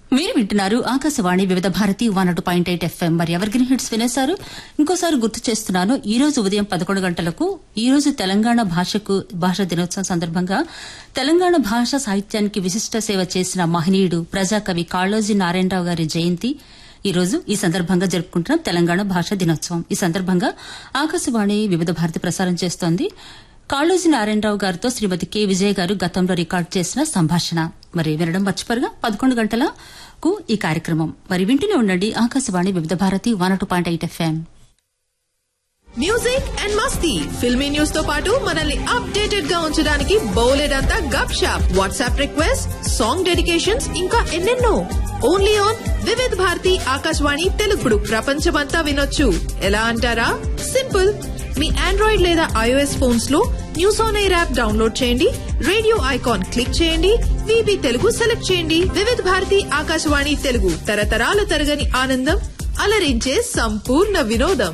మీరు వింటున్నారు ఆకాశవాణి వివిధ భారతి 102.8 FM. మరి ఎవరిగ్రీన్ హిట్స్ వినేశారు. ఇంకోసారి గుర్తు చేస్తున్నాను, ఈ రోజు ఉదయం 11 గంటలకు ఈ రోజు తెలంగాణ భాషా దినోత్సవం సందర్భంగా తెలంగాణ భాషా సాహిత్యానికి విశిష్ట సేవ చేసిన మహనీయుడు ప్రజాకవి కాళోజీ నారాయణరావు గారి జయంతి ఈ సందర్భంగా జరుపుకుంటున్న తెలంగాణ భాషా దినోత్సవం. ఈ సందర్భంగా ఆకాశవాణి వివిధ భారతి ప్రసారం చేస్తోంది. కాళోజీ నారాయణరావు గారితో శ్రీమతి కె విజయ్ గారు గతంలో రికార్డు చేసిన సంభాషణ మరి వినడం మర్చిపోరుగా. 11 గంటలకు ఈ కార్యక్రమం మరి వింటూనే ఉండండి. ఆకాశవాణి వివిధ Bharati 102.8 FM. Music and Masti filmy news తో పాటు మనల్ని అప్డేటెడ్ గా ఉంచడానికి బౌలెడంతా గప్ shop, WhatsApp request, song dedications, ఇంకా ఎన్నెన్నో. ఓన్లీ ఆన్ వివిధ భారతి ఆకాశవాణి తెలుగుడు. ప్రపంచమంతా వినొచ్చు. ఎలా అంటారా? సింపుల్. మీ ఆండ్రాయిడ్ లేదా iOS ఫోన్స్ లో news on air app download చేయండి, రేడియో ఐకాన్ క్లిక్ చేయండి, వీబీ తెలుగు సెలెక్ట్ చేయండి. వివిధ భారతి ఆకాశవాణి తెలుగు, తరతరాల తరగని ఆనందం, అలరించే సంపూర్ణ వినోదం.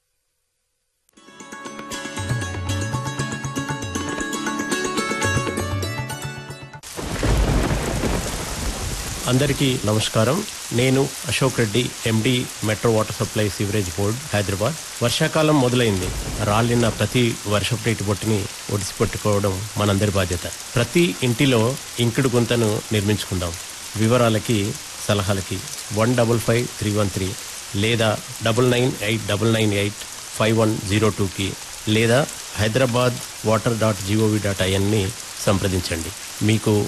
అందరికీ నమస్కారం. నేను అశోక్ రెడ్డి, ఎండి, metro water supply sewerage board, Hyderabad. వర్షాకాలం మొదలైంది. రాలిన ప్రతి వర్షపు నీటి బొట్టుని ఒడిసిపెట్టుకోవడం మనందరి బాధ్యత. ప్రతి ఇంటిలో ఇంకుడు గుంతను నిర్మించుకుందాం. వివరాలకి సలహాలకి 155313 లేదా 9989985102కి లేదా hyderabadwater.gov.in ని సంప్రదించండి. మీకు